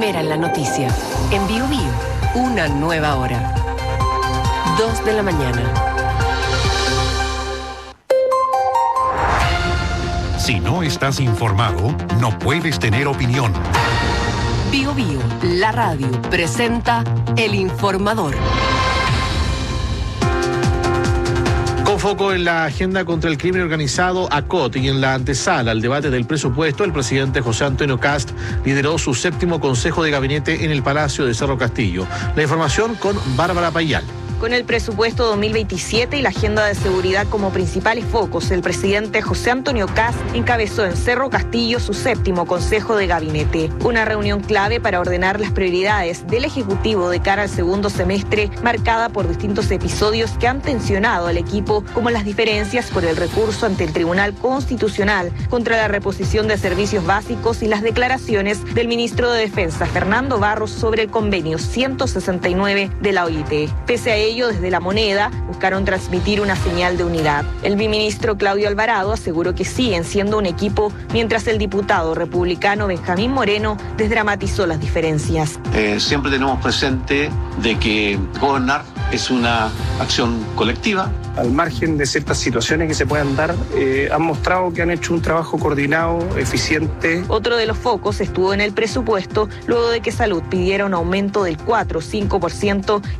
Primera en la noticia. En Bio Bio, una nueva hora. 2 de la mañana. Si no estás informado, no puedes tener opinión. Bio Bio, la radio, presenta El Informador. Con foco en la agenda contra el crimen organizado, ACOT, y en la antesala al debate del presupuesto, el presidente José Antonio Kast lideró su 7º Consejo de Gabinete en el Palacio de Cerro Castillo. La información con Bárbara Payal. Con el presupuesto 2027 y la agenda de seguridad como principales focos, el presidente José Antonio Kast encabezó en Cerro Castillo su 7º Consejo de Gabinete. Una reunión clave para ordenar las prioridades del Ejecutivo de cara al segundo semestre, marcada por distintos episodios que han tensionado al equipo, como las diferencias por el recurso ante el Tribunal Constitucional contra la reposición de servicios básicos y las declaraciones del ministro de Defensa, Fernando Barros, sobre el convenio 169 de la OIT. Pese a ello, desde La Moneda buscaron transmitir una señal de unidad. El viceministro Claudio Alvarado aseguró que siguen siendo un equipo, mientras el diputado republicano Benjamín Moreno desdramatizó las diferencias. Siempre tenemos presente de que gobernar es una acción colectiva. Al margen de ciertas situaciones que se puedan dar, han mostrado que han hecho un trabajo coordinado, eficiente. Otro de los focos estuvo en el presupuesto, luego de que Salud pidiera un aumento del 4 o 5%